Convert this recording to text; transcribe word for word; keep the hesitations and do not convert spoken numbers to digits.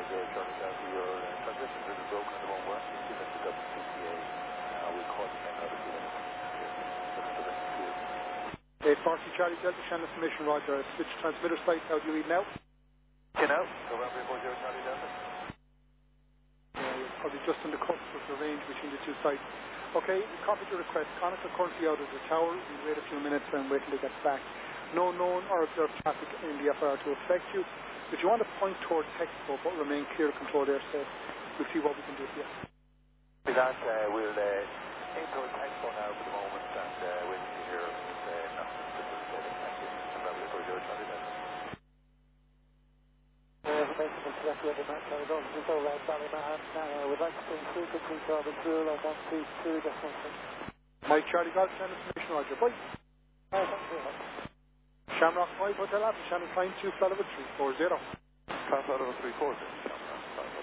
zero Charlie Delta, your uh, transmission is really broken at the moment. We're actually still at the W C T A. Uh, we'll call you back out if you want to. eight forty Charlie Delta, channel information, roger. Switch transmitter site, how do you read now? Okay, now, November four zero Charlie Delta. Yeah, you're probably just on the cusp of the range between the two sites. Okay, copy your request. Connect are currently out of the tower. We'll wait a few minutes and wait till they get back. No known or observed traffic in the F I R to affect you. If you want to point towards Hexpo but remain clear to control airspace, we'll see what we can do for you. With that, uh, we'll uh, aim towards Hexpo now for the moment and uh, wait to hear uh, nothing specific. Thank you. November four zero Charlie Delta. Mike Charlie Golf, channel information, roger. Bye. Shamrock five Hotel Avenue, channel flying two Sullivan three four zero. Class Sullivan three four zero.